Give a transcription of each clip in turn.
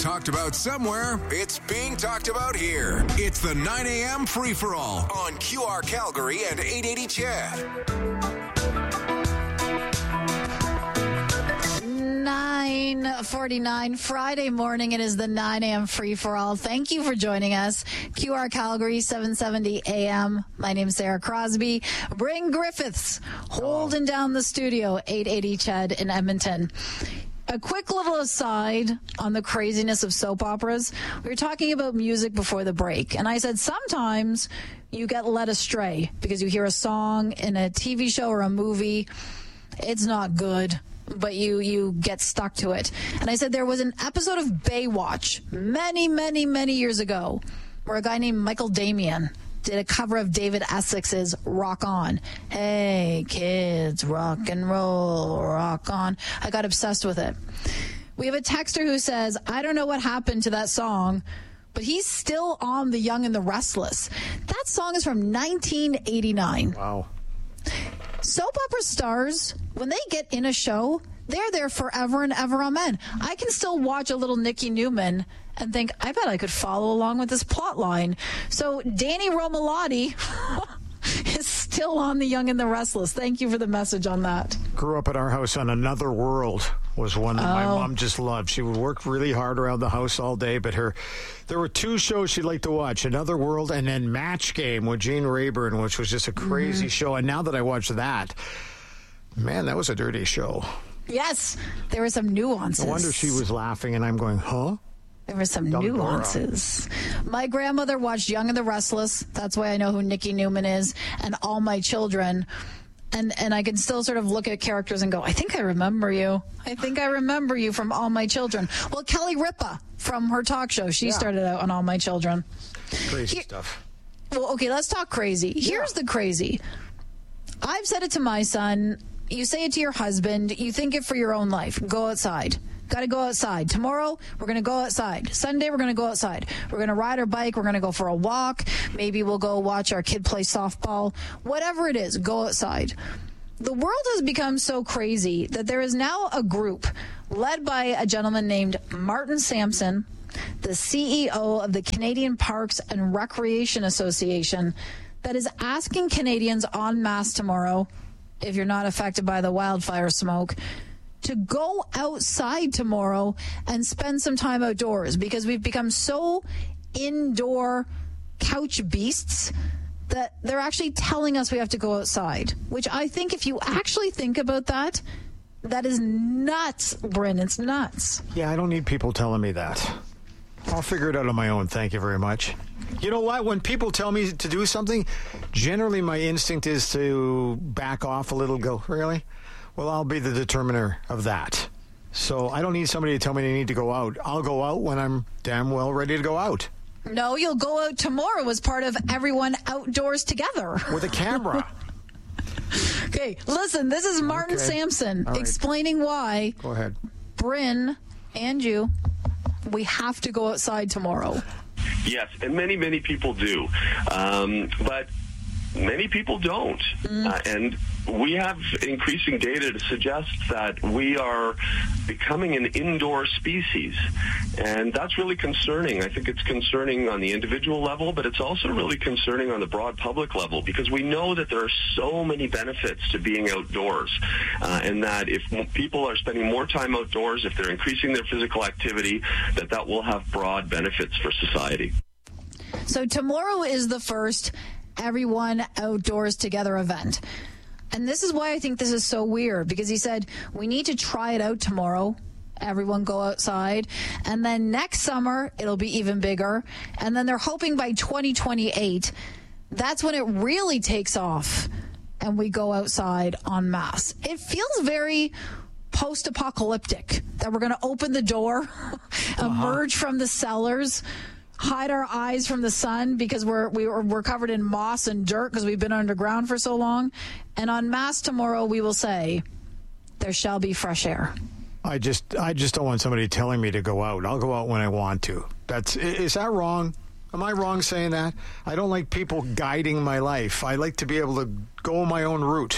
talked about somewhere, it's being talked about here. It's the 9 a.m. free-for-all on QR Calgary and 880 CHED. 9:49 Friday morning. It is the 9 a.m. free-for-all. Thank you for joining us. QR Calgary, 770 a.m. My name's Sarah Crosby. Bring Griffiths holding down the studio, 880 CHED in Edmonton. A quick little aside on the craziness of soap operas. We were talking about music before the break, and I said sometimes you get led astray because you hear a song in a TV show or a movie. It's not good, but you get stuck to it. And I said there was an episode of Baywatch many years ago where a guy named Michael Damian did a cover of David Essex's Rock On. Hey, kids, rock and roll, rock on. I got obsessed with it. We have a texter who says, I don't know what happened to that song, but he's still on The Young and the Restless. That song is from 1989. Wow. Soap opera stars, when they get in a show, they're there forever and ever, amen. I can still watch a little Nikki Newman and think, I bet I could follow along with this plot line. So Danny Romalotti is still on The Young and the Restless. Thank you for the message on that. Grew up at our house on Another World was one that my mom just loved. She would work really hard around the house all day, but there were two shows she liked to watch, Another World and then Match Game with Gene Rayburn, which was just a crazy show. And now that I watch that, man, that was a dirty show. Yes, there were some nuances. No wonder she was laughing, and I'm going, huh? There were some nuances. My grandmother watched Young and the Restless. That's why I know who Nikki Newman is, and All My Children. And I can still sort of look at characters and go, I think I remember you. I think I remember you from All My Children. Well, Kelly Ripa from her talk show, she started out on All My Children. Crazy stuff. Well, okay, let's talk crazy. Here's the crazy. I've said it to my son. You say it to your husband. You think it for your own life. Go outside. Got to go outside. Tomorrow, we're going to go outside. Sunday, we're going to go outside. We're going to ride our bike. We're going to go for a walk. Maybe we'll go watch our kid play softball. Whatever it is, go outside. The world has become so crazy that there is now a group led by a gentleman named Martin Sampson, the CEO of the Canadian Parks and Recreation Association, that is asking Canadians en masse tomorrow, if you're not affected by the wildfire smoke, to go outside tomorrow and spend some time outdoors, because we've become so indoor couch beasts that they're actually telling us we have to go outside, which I think if you actually think about that, that is nuts, Bryn. It's nuts. Yeah, I don't need people telling me that. I'll figure it out on my own. Thank you very much. You know what? When people tell me to do something, generally my instinct is to back off a little, go, really? Well, I'll be the determiner of that. So I don't need somebody to tell me I need to go out. I'll go out when I'm damn well ready to go out. No, you'll go out tomorrow as part of everyone outdoors together. With a camera. Okay, listen, this is Martin Sampson explaining why. Go ahead. Bryn and you, we have to go outside tomorrow. Yes, and many people do. But many people don't. And we have increasing data to suggest that we are becoming an indoor species. And that's really concerning. I think it's concerning on the individual level, but it's also really concerning on the broad public level, because we know that there are so many benefits to being outdoors. And that if people are spending more time outdoors, if they're increasing their physical activity, that will have broad benefits for society. So tomorrow is the first everyone outdoors together event. And this is why I think this is so weird, because he said, we need to try it out tomorrow. Everyone go outside. And then next summer, it'll be even bigger. And then they're hoping by 2028, that's when it really takes off and we go outside en masse. It feels very post-apocalyptic that we're going to open the door, emerge from the cellars, hide our eyes from the sun because we're covered in moss and dirt because we've been underground for so long. And en masse tomorrow, we will say, there shall be fresh air. I just don't want somebody telling me to go out. I'll go out when I want to. Is that wrong? Am I wrong saying that? I don't like people guiding my life. I like to be able to go my own route.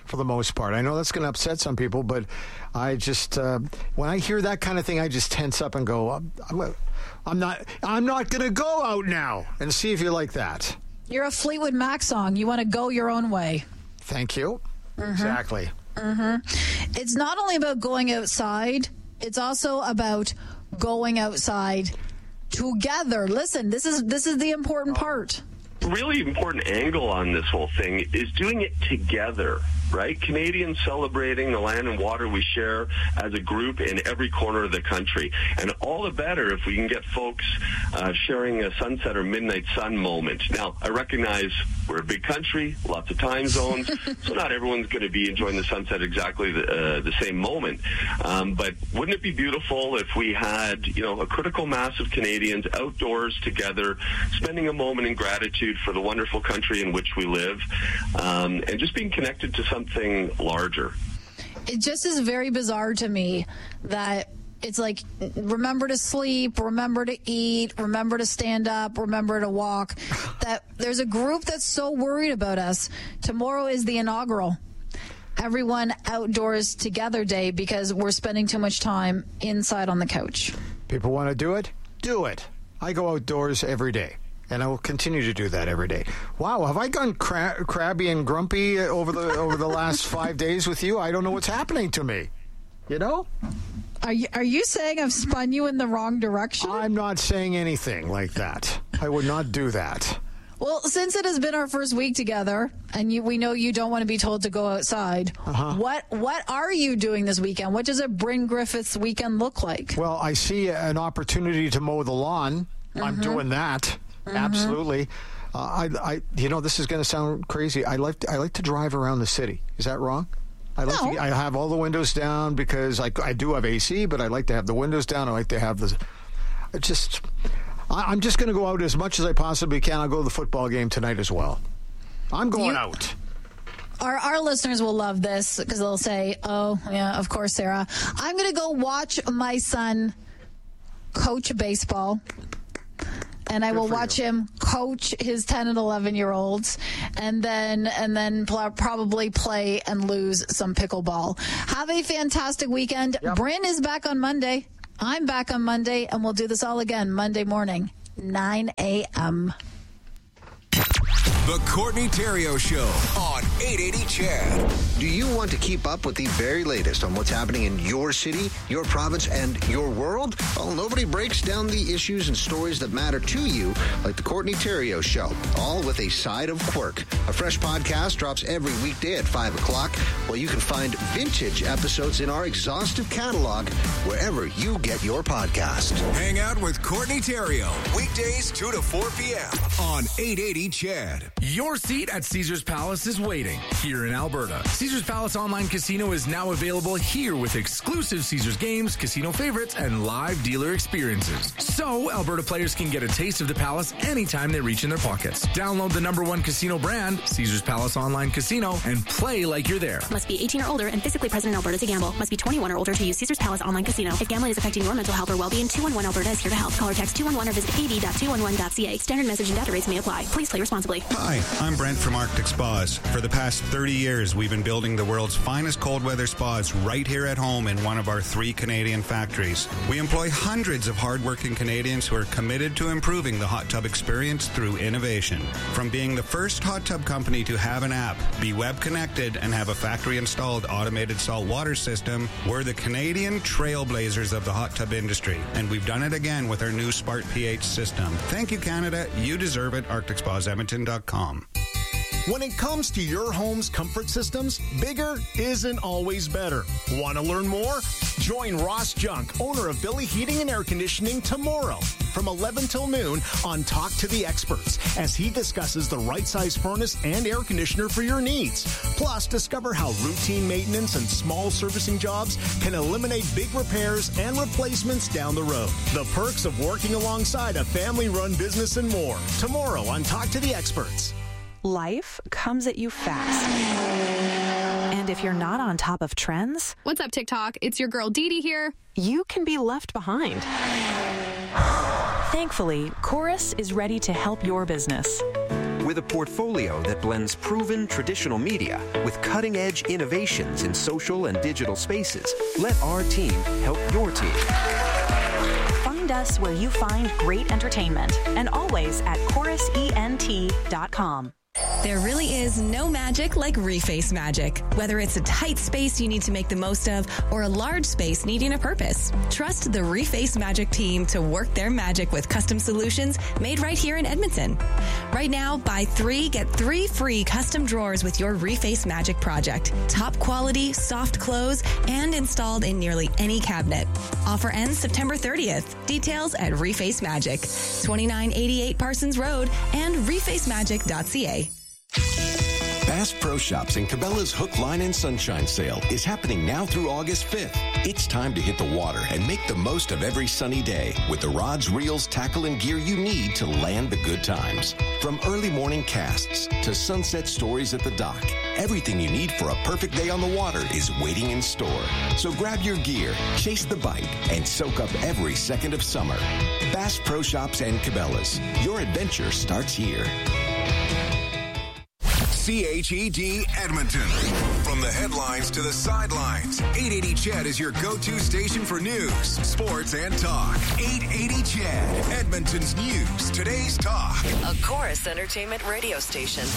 for the most part. I know that's going to upset some people, but I just when I hear that kind of thing, I just tense up and go, I'm not going to go out now, and see if you like that. You're a Fleetwood Mac song. You want to go your own way. Thank you. Exactly. It's not only about going outside, it's also about going outside together. Listen, this is the important part. Really important angle on this whole thing is doing it together, right? Canadians celebrating the land and water we share as a group in every corner of the country. And all the better if we can get folks sharing a sunset or midnight sun moment. Now, I recognize we're a big country, lots of time zones, so not everyone's going to be enjoying the sunset exactly the same moment. But wouldn't it be beautiful if we had, a critical mass of Canadians outdoors together, spending a moment in gratitude for the wonderful country in which we live, and just being connected to something larger. It just is very bizarre to me that it's like, remember to sleep, remember to eat, remember to stand up, remember to walk. That there's a group that's so worried about us. Tomorrow is the inaugural Everyone Outdoors Together Day because we're spending too much time inside on the couch. People want to do it? Do it. I go outdoors every day. And I will continue to do that every day. Wow, have I gone crabby and grumpy over the last 5 days with you? I don't know what's happening to me. Are you saying I've spun you in the wrong direction? I'm not saying anything like that. I would not do that. Well, since it has been our first week together, and we know you don't want to be told to go outside, what are you doing this weekend? What does a Bryn Griffiths weekend look like? Well, I see an opportunity to mow the lawn. I'm doing that. Absolutely. This is going to sound crazy. I like to drive around the city. Is that wrong? I have all the windows down because I do have AC, but I like to have the windows down. I like to have I'm just going to go out as much as I possibly can. I'll go to the football game tonight as well. I'm going out. Our listeners will love this because they'll say, oh, yeah, of course, Sarah. I'm going to go watch my son coach baseball. And I will watch him coach his 10 and 11-year-olds and then probably play and lose some pickleball. Have a fantastic weekend. Yep. Bryn is back on Monday. I'm back on Monday, and we'll do this all again Monday morning, 9 a.m. The Courtney Theriault Show on 880 CHED. Do you want to keep up with the very latest on what's happening in your city, your province, and your world? Well, nobody breaks down the issues and stories that matter to you like the Courtney Theriault Show, all with a side of quirk. A fresh podcast drops every weekday at 5 o'clock, while you can find vintage episodes in our exhaustive catalog wherever you get your podcast. Hang out with Courtney Theriault, weekdays 2 to 4 p.m. on 880 CHED. Your seat at Caesars Palace is waiting here in Alberta. Caesars Palace Online Casino is now available here with exclusive Caesars games, casino favorites, and live dealer experiences. So Alberta players can get a taste of the Palace anytime they reach in their pockets. Download the #1 casino brand, Caesars Palace Online Casino, and play like you're there. Must be 18 or older and physically present in Alberta to gamble. Must be 21 or older to use Caesars Palace Online Casino. If gambling is affecting your mental health or well-being, 211 Alberta is here to help. Call or text 211 or visit ab.211.ca. Standard message and data rates may apply. Please play responsibly. Hi, I'm Brent from Arctic Spas. For the past 30 years, we've been building the world's finest cold weather spas right here at home in one of our 3 Canadian factories. We employ hundreds of hardworking Canadians who are committed to improving the hot tub experience through innovation. From being the first hot tub company to have an app, be web connected, and have a factory-installed automated salt water system, we're the Canadian trailblazers of the hot tub industry, and we've done it again with our new Smart pH system. Thank you, Canada. You deserve it. ArcticSpasEdmonton.com. When it comes to your home's comfort systems, bigger isn't always better. Want to learn more? Join Ross Junk, owner of Billy Heating and Air Conditioning, tomorrow from 11 till noon on Talk to the Experts as he discusses the right size furnace and air conditioner for your needs. Plus, discover how routine maintenance and small servicing jobs can eliminate big repairs and replacements down the road. The perks of working alongside a family-run business and more. Tomorrow on Talk to the Experts. Life comes at you fast. And if you're not on top of trends... What's up, TikTok? It's your girl Dee Dee here. You can be left behind. Thankfully, Chorus is ready to help your business. With a portfolio that blends proven traditional media with cutting-edge innovations in social and digital spaces, let our team help your team. Find us where you find great entertainment, and always at chorusent.com. There really is no magic like Reface magic. Whether it's a tight space you need to make the most of or a large space needing a purpose, trust the Reface magic team to work their magic with custom solutions made right here in Edmonton. Right now, buy 3, get 3 free custom drawers with your Reface magic project. Top quality, soft close, and installed in nearly any cabinet. Offer ends September 30th. Details at Reface Magic, 2988 Parsons Road and refacemagic.ca. Bass Pro Shops and Cabela's Hook, Line, and Sunshine Sale is happening now through August 5th. It's time to hit the water and make the most of every sunny day with the rods, reels, tackle, and gear you need to land the good times. From early morning casts to sunset stories at the dock, everything you need for a perfect day on the water is waiting in store. So grab your gear, chase the bite, and soak up every second of summer. Bass Pro Shops and Cabela's. Your adventure starts here. CHED Edmonton. From the headlines to the sidelines, 880 CHED is your go-to station for news, sports, and talk. 880 CHED, Edmonton's news, today's talk. A Chorus Entertainment radio station.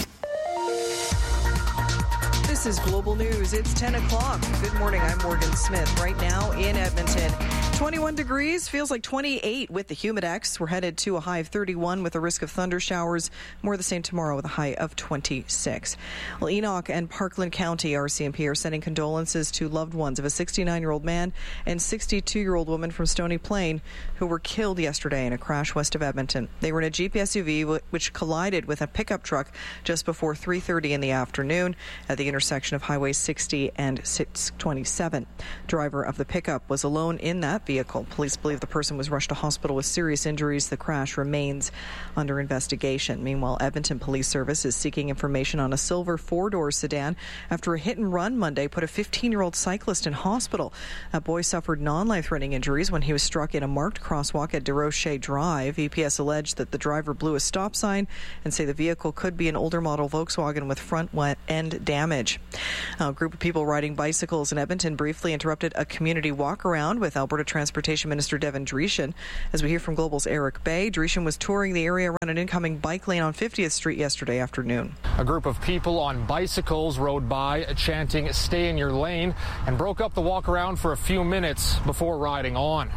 This is Global News. It's 10 o'clock. Good morning. I'm Morgan Smith. Right now in Edmonton, 21 degrees. Feels like 28 with the Humidex. We're headed to a high of 31 with a risk of thunder showers. More the same tomorrow with a high of 26. Well, Enoch and Parkland County RCMP are sending condolences to loved ones of a 69-year-old man and 62-year-old woman from Stony Plain who were killed yesterday in a crash west of Edmonton. They were in a Jeep SUV which collided with a pickup truck just before 3:30 in the afternoon at the intersection of Highway 60 and 627. Driver of the pickup was alone in that vehicle. Police believe the person was rushed to hospital with serious injuries. The crash remains under investigation. Meanwhile, Edmonton Police Service is seeking information on a silver 4-door sedan after a hit and run Monday put a 15-year-old cyclist in hospital. That boy suffered non-life-threatening injuries when he was struck in a marked crosswalk at DeRoche Drive. EPS alleged that the driver blew a stop sign and say the vehicle could be an older model Volkswagen with front end damage. A group of people riding bicycles in Edmonton briefly interrupted a community walk-around with Alberta Transportation Minister Devin Dreeshen. As we hear from Global's Eric Bay, Dreeshen was touring the area around an incoming bike lane on 50th Street yesterday afternoon. A group of people on bicycles rode by chanting "Stay in your lane" and broke up the walk-around for a few minutes before riding on.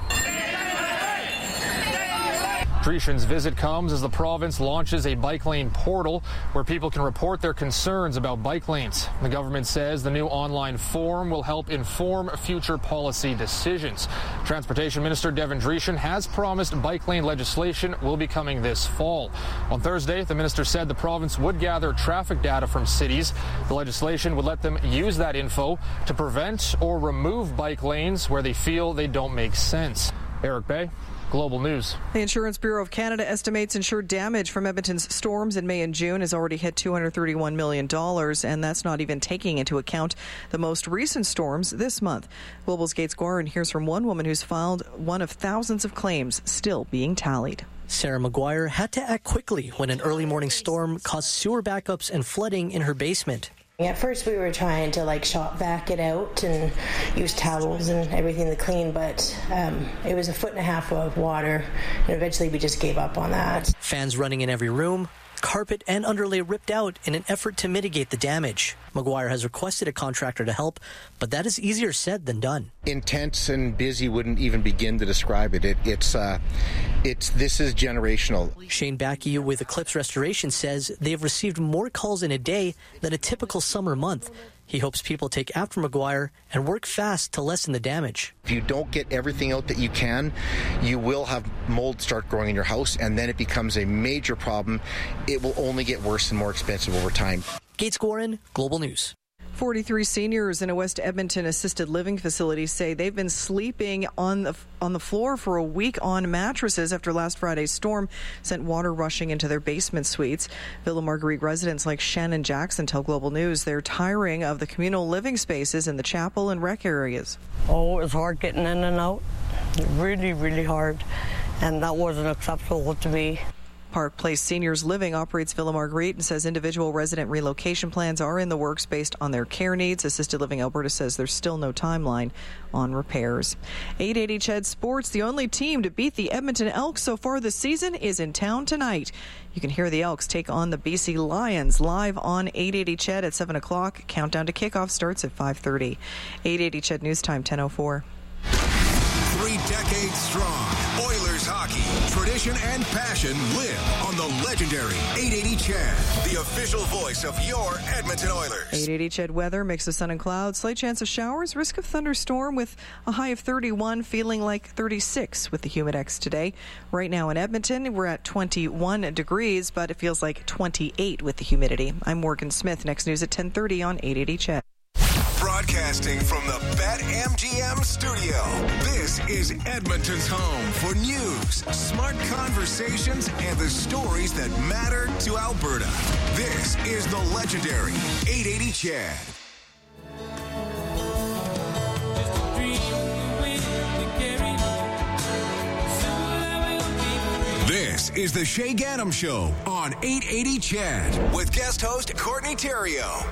Dreeshen's visit comes as the province launches a bike lane portal where people can report their concerns about bike lanes. The government says the new online form will help inform future policy decisions. Transportation Minister Devin Dreeshen has promised bike lane legislation will be coming this fall. On Thursday, the minister said the province would gather traffic data from cities. The legislation would let them use that info to prevent or remove bike lanes where they feel they don't make sense. Eric Bay, Global News. The Insurance Bureau of Canada estimates insured damage from Edmonton's storms in May and June has already hit $231 million, and that's not even taking into account the most recent storms this month. Global's Gates Gorin hears from one woman who's filed one of thousands of claims still being tallied. Sarah McGuire had to act quickly when an early morning storm caused sewer backups and flooding in her basement. At first we were trying to shop vac it out and use towels and everything to clean, but it was 1.5 feet of water, and eventually we just gave up on that. Fans running in every room, carpet and underlay ripped out in an effort to mitigate the damage. McGuire has requested a contractor to help, but that is easier said than done. Intense and busy wouldn't even begin to describe it. This is generational. Shane Backey with Eclipse Restoration says they have received more calls in a day than a typical summer month. He hopes people take after McGuire and work fast to lessen the damage. If you don't get everything out that you can, you will have mold start growing in your house, and then it becomes a major problem. It will only get worse and more expensive over time. Gates Gorin, Global News. 43 seniors in a West Edmonton assisted living facility say they've been sleeping on the floor for a week on mattresses after last Friday's storm sent water rushing into their basement suites. Villa Marguerite residents like Shannon Jackson tell Global News they're tiring of the communal living spaces in the chapel and rec areas. Oh, it was hard getting in and out. Really, really hard. And that wasn't acceptable to me. Park Place Seniors Living operates Villa Marguerite and says individual resident relocation plans are in the works based on their care needs. Assisted Living Alberta says there's still no timeline on repairs. 880 CHED Sports, the only team to beat the Edmonton Elks so far this season, is in town tonight. You can hear the Elks take on the BC Lions live on 880 CHED at 7 o'clock. Countdown to kickoff starts at 5:30. 880 CHED News Time, 10:04. 3 decades strong. Oilers hockey, tradition and passion live on the legendary 880 CHED, the official voice of your Edmonton Oilers. 880 CHED weather, mix of sun and clouds, slight chance of showers, risk of thunderstorm with a high of 31, feeling like 36 with the Humidex today. Right now in Edmonton, we're at 21 degrees, but it feels like 28 with the humidity. I'm Morgan Smith. Next news at 10:30 on 880 CHED. Broadcasting from the BetMGM studio, this is Edmonton's home for news, smart conversations, and the stories that matter to Alberta. This is the legendary 880 CHED. This is the Shay Gaddam Show on 880 CHED with guest host Courtney Theriault.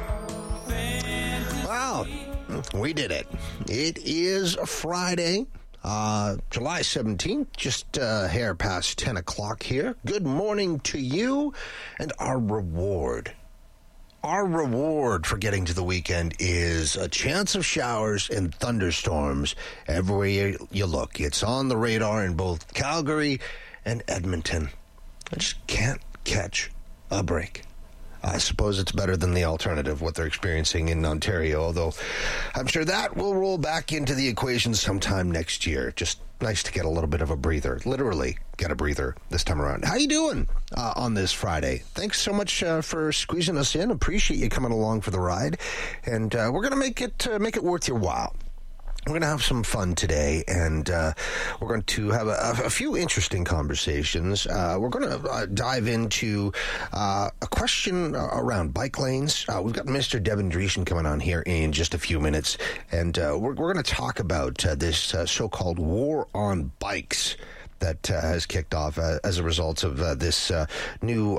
Wow, we did it. It is Friday, July 17th, just a hair past 10 o'clock here. Good morning to you, and our reward. Our reward for getting to the weekend is a chance of showers and thunderstorms everywhere you look. It's on the radar in both Calgary and Edmonton. I just can't catch a break. I suppose it's better than the alternative, what they're experiencing in Ontario, although I'm sure that will roll back into the equation sometime next year. Just nice to get a little bit of a breather. Literally get a breather this time around. How you doing on this Friday? Thanks so much for squeezing us in. Appreciate you coming along for the ride. And we're going to make it worth your while. We're going to have some fun today, and we're going to have a few interesting conversations. We're going to dive into a question around bike lanes. We've got Mr. Devin Dreesen coming on here in just a few minutes, and we're going to talk about this so-called war on bikes that has kicked off as a result of this new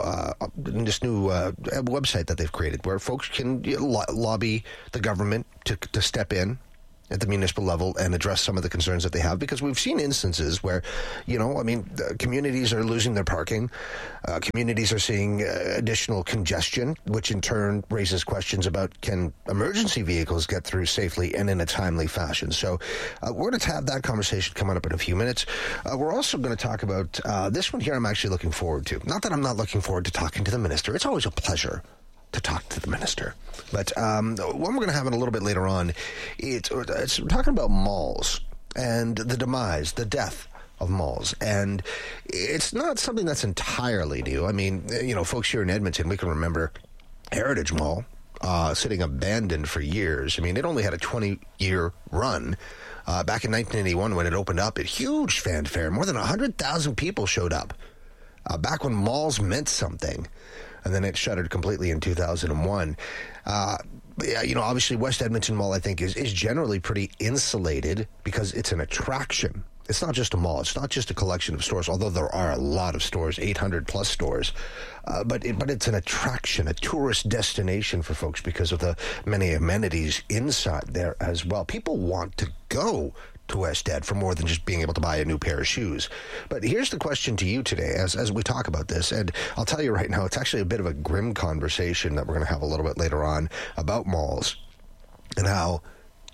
website that they've created, where folks can lobby the government to step in at the municipal level and address some of the concerns that they have, because we've seen instances where, communities are losing their parking. Communities are seeing additional congestion, which in turn raises questions about, can emergency vehicles get through safely and in a timely fashion? So we're going to have that conversation coming up in a few minutes. We're also going to talk about this one here I'm actually looking forward to. Not that I'm not looking forward to talking to the minister. It's always a pleasure to talk to the minister. But one we're going to have in a little bit later on, it's talking about malls and the demise, the death of malls. And it's not something that's entirely new. I mean, folks here in Edmonton, we can remember Heritage Mall sitting abandoned for years. I mean, it only had a 20-year run. Back in 1981, when it opened up, it huge fanfare. More than 100,000 people showed up. Back when malls meant something. And then it shuttered completely in 2001. Obviously West Edmonton Mall, I think, is generally pretty insulated because it's an attraction. It's not just a mall. It's not just a collection of stores, although there are a lot of stores, 800 plus stores. But it's an attraction, a tourist destination for folks because of the many amenities inside there as well. People want to go to West Ed for more than just being able to buy a new pair of shoes. But here's the question to you today as we talk about this, and I'll tell you right now, it's actually a bit of a grim conversation that we're going to have a little bit later on about malls and how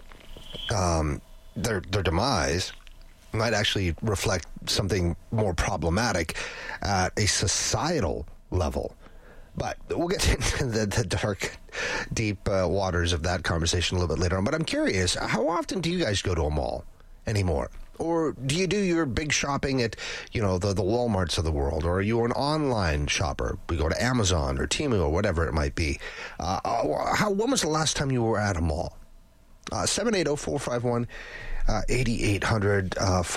their demise might actually reflect something more problematic at a societal level. But we'll get into the dark, deep waters of that conversation a little bit later on. But I'm curious, how often do you guys go to a mall anymore? Or do you do your big shopping at, the Walmarts of the world? Or are you an online shopper? We go to Amazon or Temu or whatever it might be. When was the last time you were at a mall? 780-451 8800,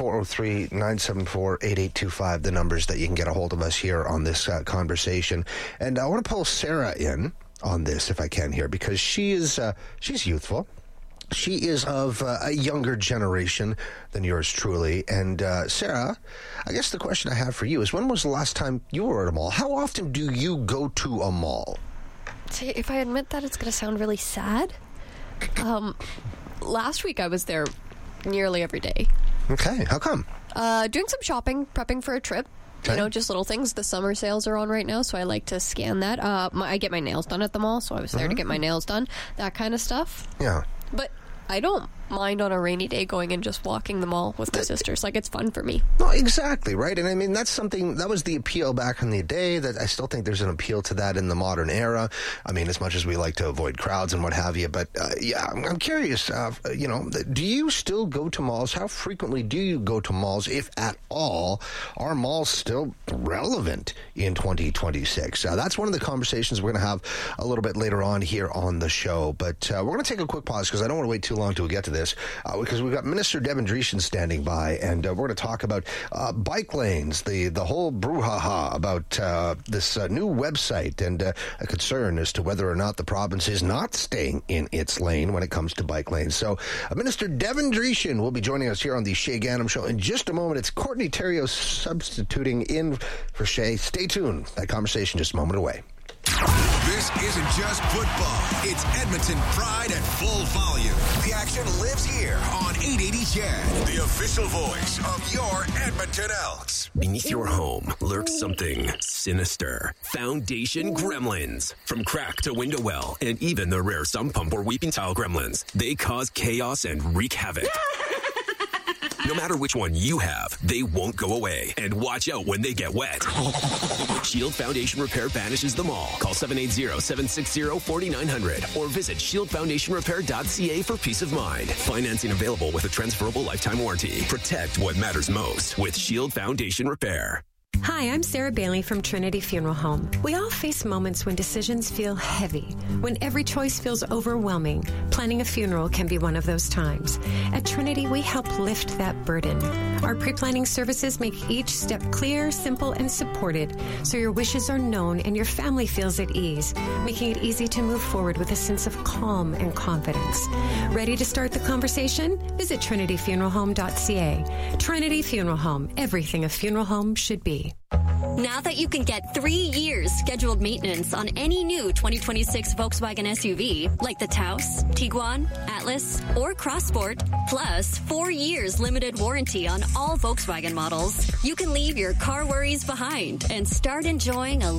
403-974-8825, the numbers that you can get a hold of us here on this conversation. And I want to pull Sarah in on this if I can here, because she's youthful. She is of a younger generation than yours truly. And Sarah, I guess the question I have for you is, when was the last time you were at a mall? How often do you go to a mall? See, if I admit that, it's going to sound really sad. Last week I was there nearly every day. Okay, how come? Doing some shopping, prepping for a trip. Okay. You know, just little things. The summer sales are on right now, so I like to scan that. I get my nails done at the mall, so I was there to get my nails done. That kind of stuff. Yeah. But I don't mind on a rainy day going and just walking the mall with my sisters. Like, it's fun for me. No, exactly, right? And I mean, that's something, that was the appeal back in the day, that I still think there's an appeal to that in the modern era. I mean, as much as we like to avoid crowds and what have you. But, yeah, I'm curious, do you still go to malls? How frequently do you go to malls, if at all? Are malls still relevant in 2026? That's one of the conversations we're going to have a little bit later on here on the show. But we're going to take a quick pause because I don't want to wait too long to get to this, because we've got Minister Devin Dreeshen standing by, and we're going to talk about bike lanes, the whole brouhaha about this new website, and a concern as to whether or not the province is not staying in its lane when it comes to bike lanes. So Minister Devin Dreeshen will be joining us here on the Shay Gannam Show in just a moment. It's Courtney Theriault substituting in for Shay. Stay tuned. That conversation just a moment away. This isn't just football. It's Edmonton pride at full volume. The action lives here on 880 CHED, the official voice of your Edmonton Elks. Beneath your home lurks something sinister. Foundation Gremlins. From crack to window well, and even the rare sump pump or weeping tile gremlins, they cause chaos and wreak havoc. No matter which one you have, they won't go away. And watch out when they get wet. Shield Foundation Repair banishes them all. Call 780-760-4900 or visit shieldfoundationrepair.ca for peace of mind. Financing available with a transferable lifetime warranty. Protect what matters most with Shield Foundation Repair. Hi, I'm Sarah Bailey from Trinity Funeral Home. We all face moments when decisions feel heavy, when every choice feels overwhelming. Planning a funeral can be one of those times. At Trinity, we help lift that burden. Our pre-planning services make each step clear, simple, and supported, so your wishes are known and your family feels at ease, making it easy to move forward with a sense of calm and confidence. Ready to start the conversation? Visit trinityfuneralhome.ca. Trinity Funeral Home, everything a funeral home should be. Now that you can get 3 years scheduled maintenance on any new 2026 Volkswagen SUV, like the Taos, Tiguan, Atlas, or Crossport, plus 4 years limited warranty on all Volkswagen models, you can leave your car worries behind and start enjoying a